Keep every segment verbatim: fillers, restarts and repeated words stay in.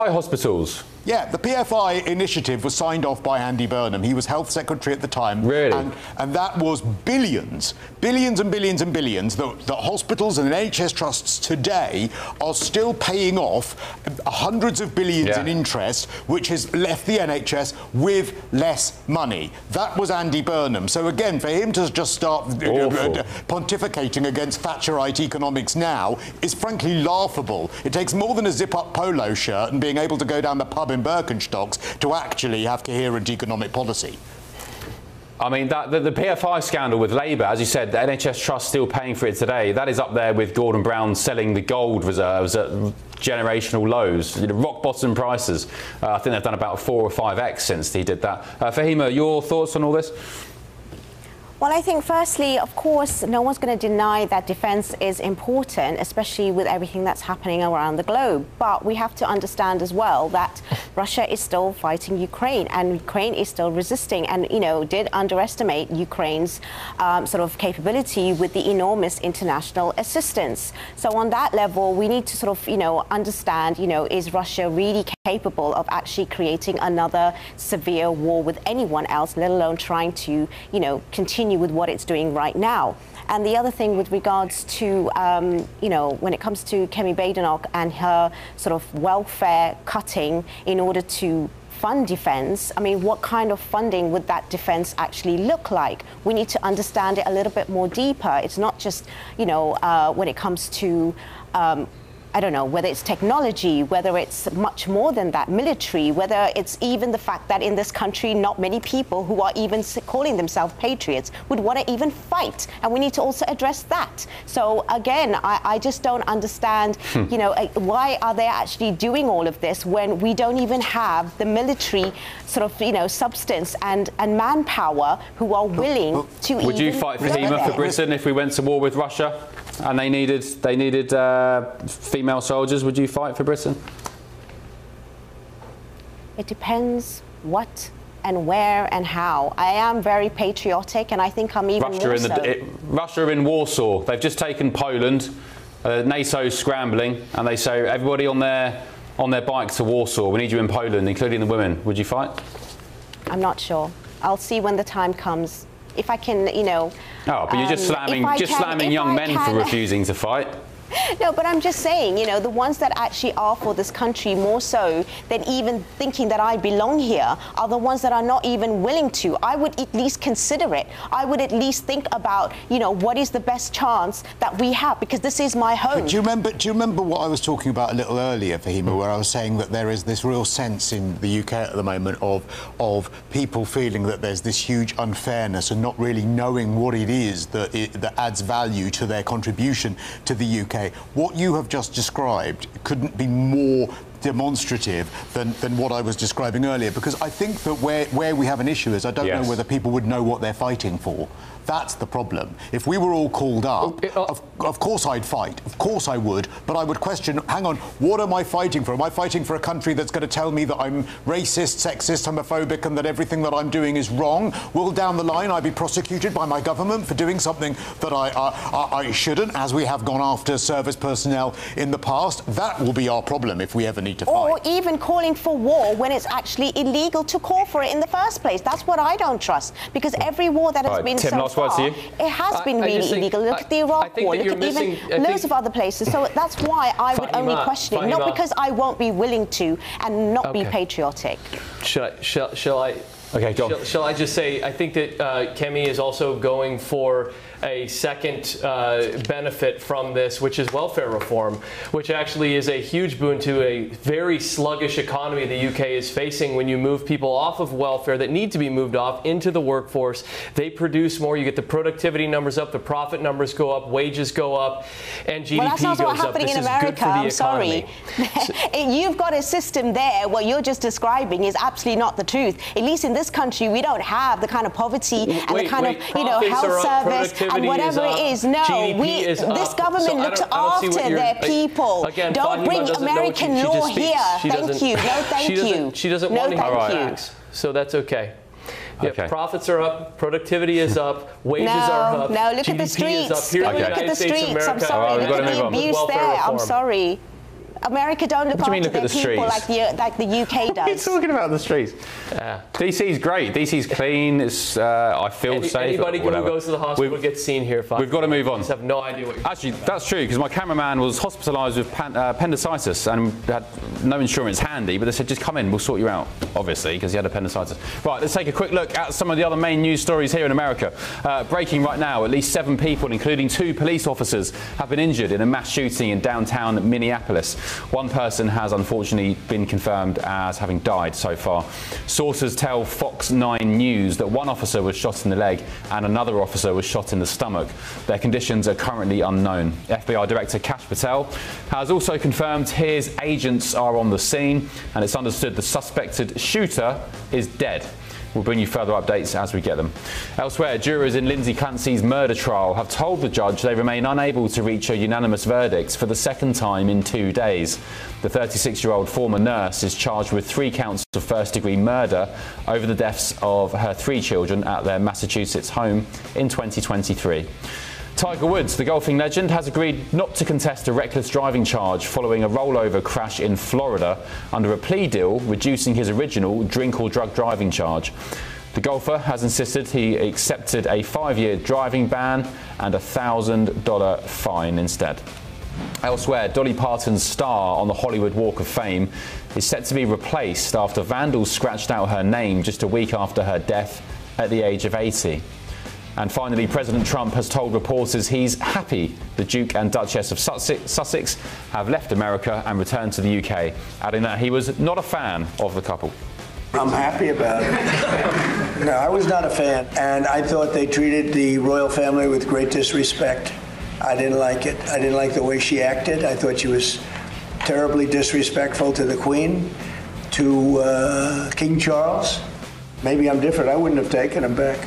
Hospitals. Yeah, the P F I initiative was signed off by Andy Burnham. He was health secretary at the time. Really? And, and that was billions, billions and billions and billions that, that hospitals and N H S trusts today are still paying off hundreds of billions yeah. in interest, which has left the N H S with less money. That was Andy Burnham. So again, for him to just start uh, pontificating against Thatcherite economics now is frankly laughable. It takes more than a zip-up polo shirt and being able to go down the pub in Birkenstocks to actually have coherent economic policy. I mean, that, the, the P F I scandal with Labour, as you said, the N H S Trust still paying for it today. That is up there with Gordon Brown selling the gold reserves at generational lows, you know, rock bottom prices. Uh, I think they've done about four or five X since he did that. Uh, Fahima, your thoughts on all this? Well, I think firstly, of course, no one's going to deny that defence is important, especially with everything that's happening around the globe. But we have to understand as well that Russia is still fighting Ukraine, and Ukraine is still resisting, and, you know, did underestimate Ukraine's um, sort of capability with the enormous international assistance. So on that level, we need to sort of, you know, understand, you know, is Russia really capable of actually creating another severe war with anyone else, let alone trying to, you know, continue with what it's doing right now. And the other thing with regards to, um, you know, when it comes to Kemi Badenoch and her sort of welfare cutting in order to fund defence, I mean, what kind of funding would that defence actually look like? We need to understand it a little bit more deeper. It's not just, you know, uh, when it comes to um, I don't know, whether it's technology, whether it's much more than that, military, whether it's even the fact that in this country not many people who are even calling themselves patriots would want to even fight. And we need to also address that. So again, I, I just don't understand, hmm. you know, why are they actually doing all of this when we don't even have the military sort of, you know, substance and, and manpower who are willing oh, oh. to Would even you fight for Fahima for Britain if we went to war with Russia and they needed, they needed uh, female soldiers? Would you fight for Britain? It depends what and where and how. I am very patriotic, and I think I'm even Russia more in the, so. It, Russia in Warsaw. They've just taken Poland. Uh, NATO's scrambling, and they say everybody on their on their bike to Warsaw. We need you in Poland, including the women. Would you fight? I'm not sure. I'll see when the time comes. If I can, you know. Oh, but you're just um, slamming, just can, slamming young I men can, for refusing to fight. No, but I'm just saying, you know, the ones that actually are for this country more so than even thinking that I belong here are the ones that are not even willing to. I would at least consider it. I would at least think about, you know, what is the best chance that we have, because this is my home. But do you remember, do you remember what I was talking about a little earlier, Fahima, where I was saying that there is this real sense in the U K at the moment of, of people feeling that there's this huge unfairness and not really knowing what it is that, it, that adds value to their contribution to the U K. What you have just described couldn't be more demonstrative than, than what I was describing earlier, because I think that where, where we have an issue is I don't yes. know whether people would know what they're fighting for. That's the problem. If we were all called up, it, uh, of, of course I'd fight. Of course I would. But I would question, hang on, what am I fighting for? Am I fighting for a country that's going to tell me that I'm racist, sexist, homophobic, and that everything that I'm doing is wrong? Will down the line I be prosecuted by my government for doing something that I, I, I shouldn't, as we have gone after service personnel in the past? That will be our problem if we ever need to fight. Or even calling for war when it's actually illegal to call for it in the first place. That's what I don't trust, because every war that has right, been Tim, so last word to you. It has I, been I really think, illegal. Look I, at the Iraq war. Look at missing, even loads of other places. So that's why I would Fahima, only question it. Fahima. Not because I won't be willing to and not okay. be patriotic. Should I, shall, shall I? Okay, John. Shall, shall I just say, I think that uh, Kemi is also going for a second uh, benefit from this, which is welfare reform, which actually is a huge boon to a very sluggish economy the U K is facing. When you move people off of welfare that need to be moved off into the workforce, they produce more, you get the productivity numbers up, the profit numbers go up, wages go up, and G D P well, that's not goes what's up. happening This in is America. good for the I'm economy. sorry. You've got a system there. What you're just describing is absolutely not the truth. At least in this country, we don't have the kind of poverty and wait, the kind wait, of, you know, health service and whatever it is. No, G D P we. Is this up. government So looks after their people. Again, don't Fahima bring doesn't know American she, she law just speaks. here. She Thank you. No, thank she doesn't, you. She doesn't no, want to thank hear you. facts, so that's okay. Yep, okay. Profits are up, productivity is up, wages no, are up. No, look G D P at the streets. Is up. Here Go in the look at United the States streets. America, I'm sorry. Right, look at the abuse there. I'm sorry. America don't look What do you mean, after look at their the people streets? like the like the U K What are you does. talking about the streets? Yeah. D C's great. D C's clean. It's uh, I feel Any, safe. anybody or who whatever. goes to the hospital We've- gets seen here. Fine. We've got to move on. I just have no idea what you're Actually, that's true, because my cameraman was hospitalised with pan, uh, appendicitis and had no insurance handy, but they said, just come in, we'll sort you out, obviously, because he had appendicitis. Right, let's take a quick look at some of the other main news stories here in America. Uh, breaking right now, at least seven people, including two police officers, have been injured in a mass shooting in downtown Minneapolis. One person has unfortunately been confirmed as having died so far. Sources tell Fox nine News that one officer was shot in the leg and another officer was shot in the stomach. Their conditions are currently unknown. F B I Director Kash Patel has also confirmed his agents are on the scene, and it's understood the suspected shooter is dead. We'll bring you further updates as we get them. Elsewhere, jurors in Lindsay Clancy's murder trial have told the judge they remain unable to reach a unanimous verdict for the second time in two days. The thirty-six-year-old former nurse is charged with three counts of first-degree murder over the deaths of her three children at their Massachusetts home in twenty twenty-three. Tiger Woods, the golfing legend, has agreed not to contest a reckless driving charge following a rollover crash in Florida under a plea deal reducing his original drink or drug driving charge. The golfer has insisted he accepted a five-year driving ban and a one thousand dollars fine instead. Elsewhere, Dolly Parton's star on the Hollywood Walk of Fame is set to be replaced after vandals scratched out her name just a week after her death at the age of eighty. And finally, President Trump has told reporters he's happy the Duke and Duchess of Sussex have left America and returned to the U K, adding that he was not a fan of the couple. I'm happy about it. No, I was not a fan, and I thought they treated the royal family with great disrespect. I didn't like it. I didn't like the way she acted. I thought she was terribly disrespectful to the Queen, to uh, King Charles. Maybe I'm different. I wouldn't have taken him back.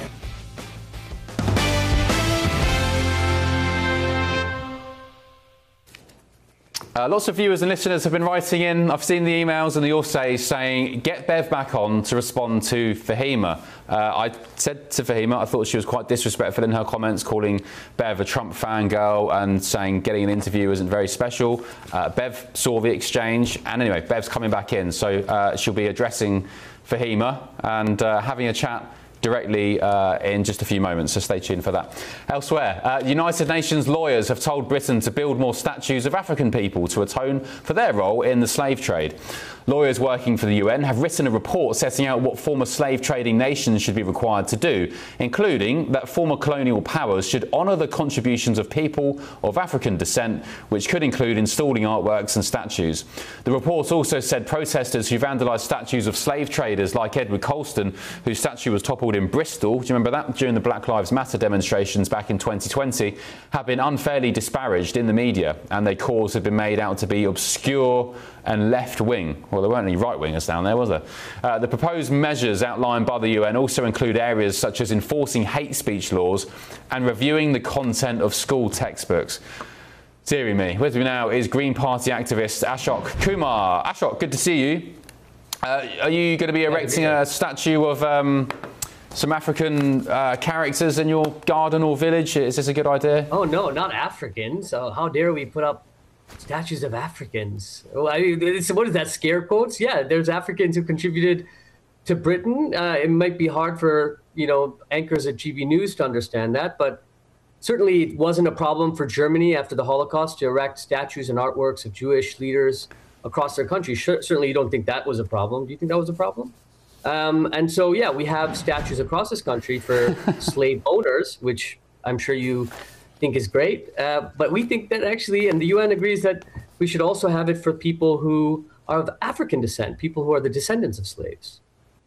Uh, lots of viewers and listeners have been writing in. I've seen the emails and the Orsay saying, get Bev back on to respond to Fahima. Uh, I said to Fahima, I thought she was quite disrespectful in her comments, calling Bev a Trump fangirl and saying getting an interview isn't very special. Uh, Bev saw the exchange, and anyway, Bev's coming back in, so uh, she'll be addressing Fahima and uh, having a chat directly uh, in just a few moments, so stay tuned for that. Elsewhere, uh, United Nations lawyers have told Britain to build more statues of African people to atone for their role in the slave trade. Lawyers working for the U N have written a report setting out what former slave trading nations should be required to do, including that former colonial powers should honour the contributions of people of African descent, which could include installing artworks and statues. The report also said protesters who vandalised statues of slave traders like Edward Colston, whose statue was toppled in Bristol, do you remember that, during the Black Lives Matter demonstrations back in twenty twenty, have been unfairly disparaged in the media, and their cause have been made out to be obscure and left-wing. Well, there weren't any right-wingers down there, was there? Uh, the proposed measures outlined by the U N also include areas such as enforcing hate speech laws and reviewing the content of school textbooks. Deary me. With me now is Green Party activist Ashok Kumar. Ashok, good to see you. Uh, are you going to be erecting a statue of um, some African uh, characters in your garden or village? Is this a good idea? Oh, no, not Africans. So how dare we put up statues of Africans? Well, I mean, it's, what is that, scare quotes? Yeah, there's Africans who contributed to Britain. Uh, it might be hard for, you know, anchors at G B News to understand that, but certainly it wasn't a problem for Germany after the Holocaust to erect statues and artworks of Jewish leaders across their country. Sure, certainly you don't think that was a problem. Do you think that was a problem? Um, and so, yeah, we have statues across this country for slave owners, which I'm sure you think is great. Uh, but we think that actually, and the U N agrees, that we should also have it for people who are of African descent, people who are the descendants of slaves.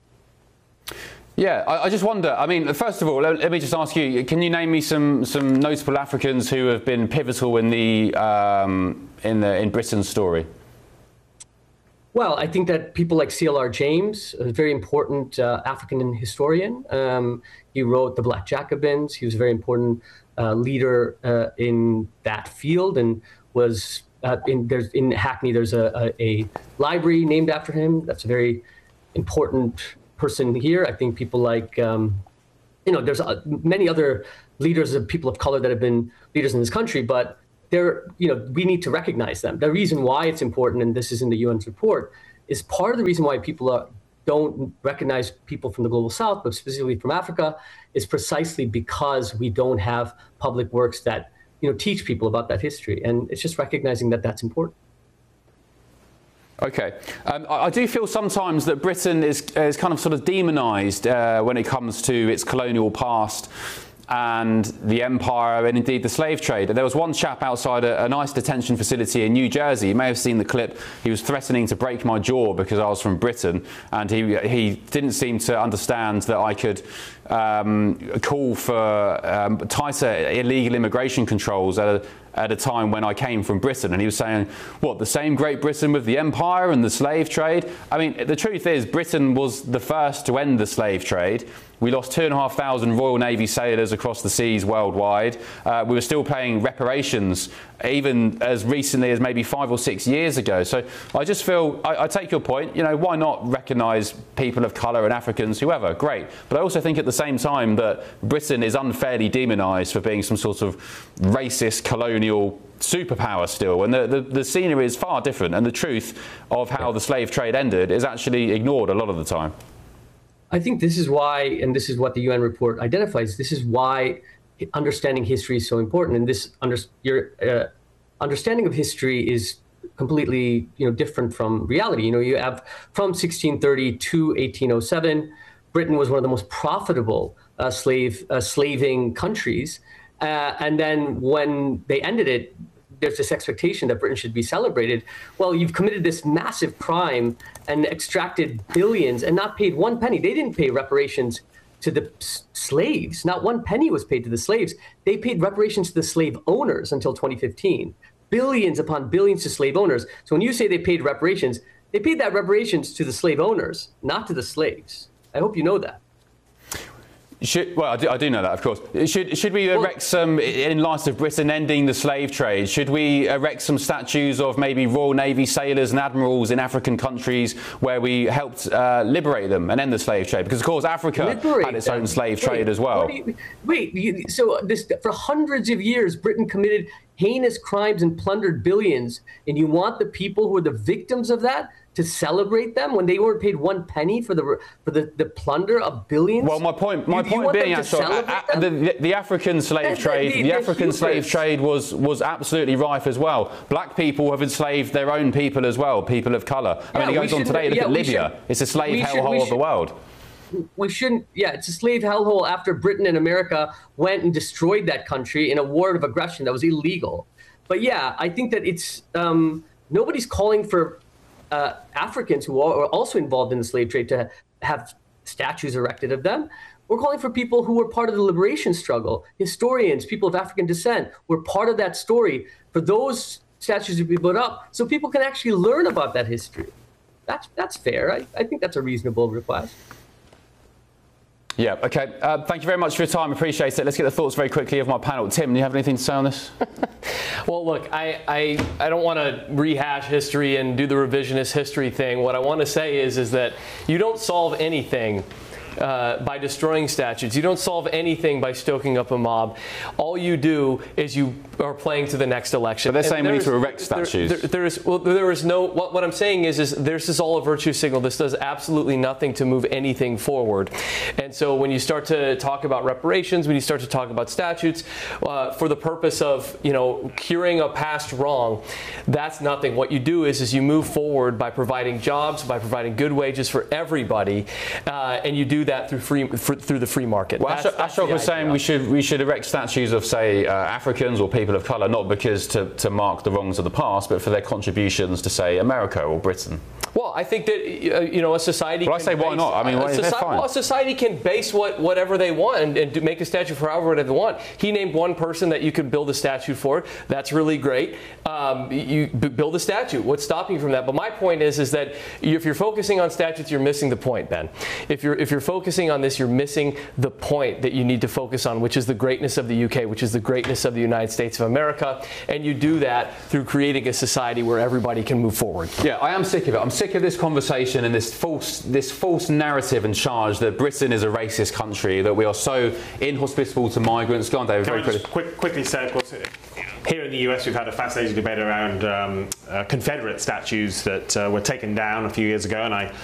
Yeah, I, I just wonder, I mean, first of all, let, let me just ask you, can you name me some, some notable Africans who have been pivotal in the, um, in the, in Britain's story? Well, I think that people like C L R James, a very important uh, African historian. Um, he wrote The Black Jacobins. He was a very important uh, leader uh, in that field, and was uh, in, there's, in Hackney, there's a, a, a library named after him. That's a very important person here. I think people like, um, you know, there's uh, many other leaders of people of color that have been leaders in this country, but they're, you know, we need to recognize them. The reason why it's important, and this is in the U N's report, is part of the reason why people are, don't recognize people from the global south, but specifically from Africa, is precisely because we don't have public works that, you know, teach people about that history. And it's just recognizing that that's important. Okay. Um, I, I do feel sometimes that Britain is, is kind of sort of demonised uh, when it comes to its colonial past and the empire and indeed the slave trade. There was one chap outside a, a nice detention facility in New Jersey. You may have seen the clip. He was threatening to break my jaw because I was from Britain, and he he didn't seem to understand that I could um, call for um, tighter illegal immigration controls at a, at a time when I came from Britain. And he was saying, what, the same Great Britain with the empire and the slave trade? I mean, the truth is, Britain was the first to end the slave trade. We lost two and a half thousand Royal Navy sailors across the seas worldwide. Uh, we were still paying reparations even as recently as maybe five or six years ago. So I just feel, I, I take your point, you know, why not recognise people of colour and Africans, whoever, great. But I also think at the same time that Britain is unfairly demonised for being some sort of racist colonial superpower still, and the, the, the scenery is far different, and the truth of how the slave trade ended is actually ignored a lot of the time. I think this is why, and this is what the U N report identifies, this is why understanding history is so important. And this under, your uh, understanding of history is completely, you know, different from reality. You know, you have from sixteen thirty to eighteen oh seven, Britain was one of the most profitable uh, slave uh, slaving countries. Uh, and then when they ended it, there's this expectation that Britain should be celebrated. Well, you've committed this massive crime and extracted billions and not paid one penny. They didn't pay reparations to the slaves. Not one penny was paid to the slaves. They paid reparations to the slave owners until twenty fifteen. Billions upon billions to slave owners. So when you say they paid reparations, they paid that reparations to the slave owners, not to the slaves. I hope you know that. Should, well, I do, I do know that, of course. Should, should we erect some, in light of Britain ending the slave trade, should we erect some statues of maybe Royal Navy sailors and admirals in African countries where we helped uh, liberate them and end the slave trade? Because, of course, Africa liberate had its them. own slave wait, trade as well. You, wait, you, so this, for hundreds of years, Britain committed heinous crimes and plundered billions, and you want the people who are the victims of that to celebrate them when they weren't paid one penny for the for the, the plunder of billions? Well, my point, my you, point you being, Ashok, the, the, the African slave trade, the, the, the African hubris. slave trade was was absolutely rife as well. Black people have enslaved their own people as well, people of colour. I yeah, mean, it goes on today. Look yeah, at Libya; should, it's a slave hellhole should, of the world. We shouldn't, yeah, it's a slave hellhole after Britain and America went and destroyed that country in a war of aggression that was illegal. But yeah, I think that it's, um, nobody's calling for uh, Africans who are also involved in the slave trade to have statues erected of them. We're calling for people who were part of the liberation struggle, historians, people of African descent, who were part of that story, for those statues to be put up so people can actually learn about that history. That's, that's fair. I, I think that's a reasonable request. Yeah, OK. Uh, thank you very much for your time. Appreciate it. Let's get the thoughts very quickly of my panel. Tim, do you have anything to say on this? Well, look, I, I, I don't want to rehash history and do the revisionist history thing. What I want to say is, is that you don't solve anything Uh, by destroying statutes. You don't solve anything by stoking up a mob. All you do is you are playing to the next election. But they're saying we need to erect there, statues. There, there is, well, there is no, what, what I'm saying is, is this is all a virtue signal. This does absolutely nothing to move anything forward. And so when you start to talk about reparations, when you start to talk about statutes, uh, for the purpose of, you know, curing a past wrong, that's nothing. What you do is, is you move forward by providing jobs, by providing good wages for everybody, uh, and you do that through free for, through the free market. Well, that's, that's Ashok was saying we should we should erect statues of, say, uh, Africans or people of colour, not because to, to mark the wrongs of the past, but for their contributions to, say, America or Britain. Well, I think that uh, you know a society. Well, can I say base, why not? I mean, a, why, society, fine. well, a society can base what whatever they want and, and do, make a statue for however they want. He named one person that you could build a statue for. That's really great. Um, you b build a statue. What's stopping you from that? But my point is, is that if you're focusing on statutes, you're missing the point, Ben. If you're if you're focusing on this, you're missing the point that you need to focus on, which is the greatness of the U K, which is the greatness of the United States of America, and you do that through creating a society where everybody can move forward. Yeah, I am sick of it. I'm sick of this conversation and this false, this false narrative and charge that Britain is a racist country, that we are so inhospitable to migrants. Go on, David. Can very I just quick, quickly say, of course, here in the U S, we've had a fascinating debate around um, uh, Confederate statues that uh, were taken down a few years ago, and I